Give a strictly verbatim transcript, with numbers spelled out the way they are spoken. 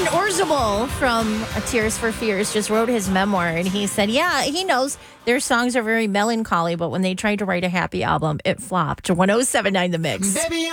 Jason Orzabal from Tears for Fears just wrote his memoir, and he said, yeah, he knows their songs are very melancholy, but when they tried to write a happy album, it flopped. one oh seven point nine The Mix. Baby,